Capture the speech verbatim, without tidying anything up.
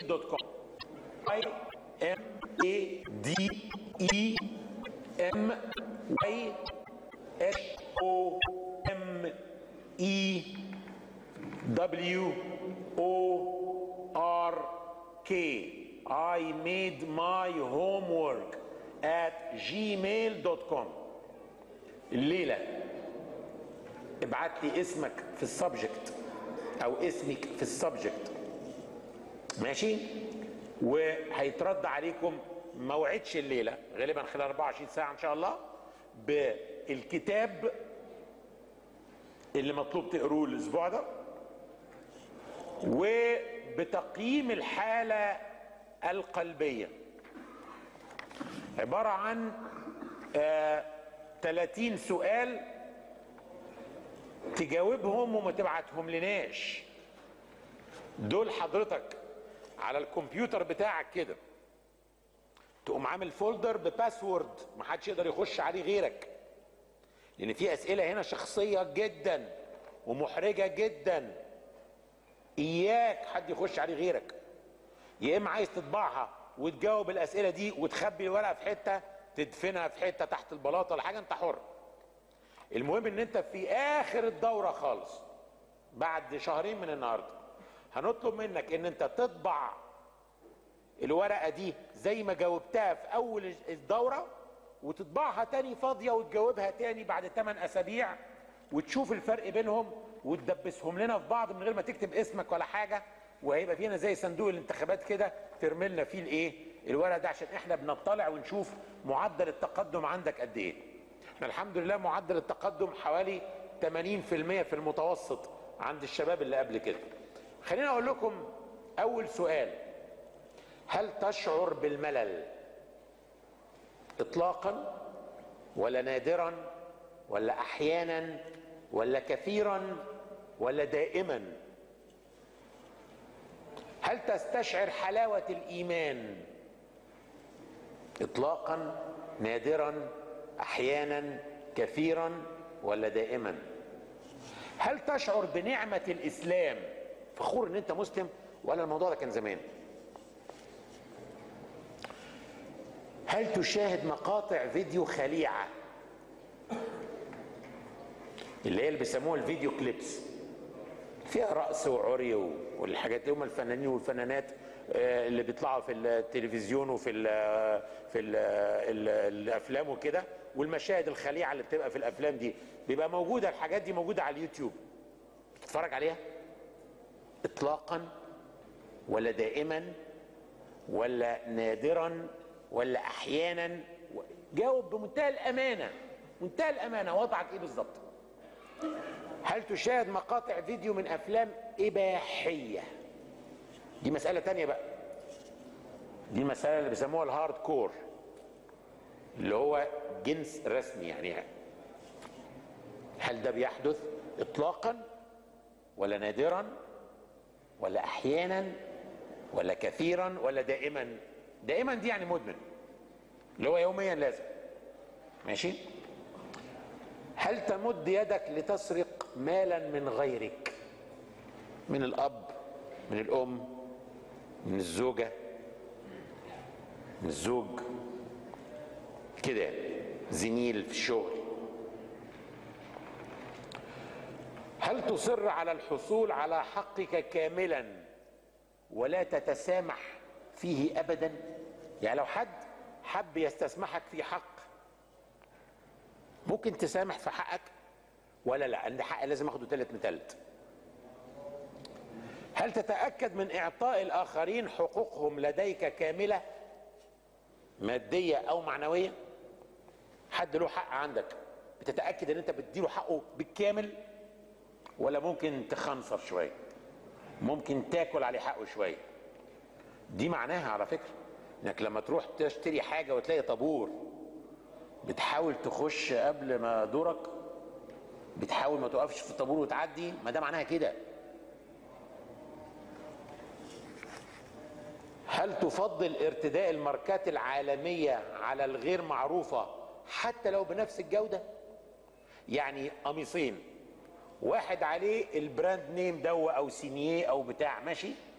دوت كوم. اي ام اي دي اي ام واي اس او ام اي دبليو او ار كي. I made my homework at gmail دوت كوم. الليلة ابعت لي اسمك في السبجكت او اسمك في السبجكت، ماشي؟ وهيترد عليكم، ما وعدش الليلة، غالبا خلال أربعة وعشرين ساعة ان شاء الله، بالكتاب اللي مطلوب تقروه الاسبوع ده، وبتقييم الحالة القلبية، عبارة عن آه ثلاثين سؤال تجاوبهم وما تبعتهم لناش. دول حضرتك على الكمبيوتر بتاعك كده، تقوم عامل فولدر بباسورد محدش يقدر يخش عليه غيرك، لان في اسئله هنا شخصيه جدا ومحرجه جدا، اياك حد يخش عليه غيرك. يا اما عايز تطبعها وتجاوب الاسئله دي وتخبي الورقه في حته، تدفنها في حته تحت البلاطه ولا حاجه، انت حر. المهم ان انت في اخر الدوره خالص بعد شهرين من النهارده هنطلب منك ان انت تطبع الورقه دي زي ما جاوبتها في اول الدوره، وتطبعها تاني فاضيه وتجاوبها تاني بعد ثمانية اسابيع، وتشوف الفرق بينهم وتدبسهم لنا في بعض من غير ما تكتب اسمك ولا حاجه. وهيبقى فينا زي صندوق الانتخابات كده ترمي لنا فيه الايه الورق ده، عشان احنا بنطلع ونشوف معدل التقدم عندك قد ايه. احنا الحمد لله معدل التقدم حوالي ثمانين في المية في المتوسط عند الشباب اللي قبل كده. خليني اقول لكم اول سؤال: هل تشعر بالملل اطلاقا ولا نادرا ولا احيانا ولا كثيرا ولا دائما؟ هل تستشعر حلاوة الإيمان إطلاقا نادرا أحيانا كثيرا ولا دائما؟ هل تشعر بنعمة الإسلام، فخور إن أنت مسلم ولا الموضوع ده كان زمان؟ هل تشاهد مقاطع فيديو خليعة اللي هي اللي بيسموها الفيديو كليبس، فيها رقص وعري والحاجات دي، هم الفنانين والفنانات اللي بيطلعوا في التلفزيون وفي ال في ال ال الافلام وكده، والمشاهد الخليعه اللي بتبقى في الافلام دي بيبقى موجوده، الحاجات دي موجوده على اليوتيوب، تتفرج عليها اطلاقا ولا دائما ولا نادرا ولا احيانا؟ جاوب بمنتهى الامانه، منتهى الامانه، وضعك ايه بالظبط؟ هل تشاهد مقاطع فيديو من افلام اباحيه؟ دي مساله تانية بقى، دي المساله اللي بيسموها الهارد كور، اللي هو جنس رسمي يعني. هل ده بيحدث اطلاقا ولا نادرا ولا احيانا ولا كثيرا ولا دائما؟ دائما دي يعني مدمن، اللي هو يوميا لازم، ماشي؟ هل تمد يدك لتسرق مالا من غيرك، من الاب، من الام، من الزوجه، من الزوج كده، زميل في الشغل؟ هل تصر على الحصول على حقك كاملا ولا تتسامح فيه ابدا؟ يعني لو حد حب يستسمحك في حق ممكن تسامح في حقك ولا لا؟ عند حق لازم اخده تالت متلت. هل تتأكد من اعطاء الاخرين حقوقهم لديك كاملة، مادية او معنوية؟ حد له حق عندك بتتأكد ان انت بتديله حقه بالكامل ولا ممكن تخنصر شوية، ممكن تاكل عليه حقه شوية؟ دي معناها على فكرة انك لما تروح تشتري حاجة وتلاقي طابور بتحاول تخش قبل ما دورك، بتحاول ما توقفش في الطابور وتعدي، ما ده معناها كده. هل تفضل ارتداء الماركات العالمية على الغير معروفة حتى لو بنفس الجودة؟ يعني قميصين واحد عليه البراند نيم دو او سينيه او بتاع، ماشي،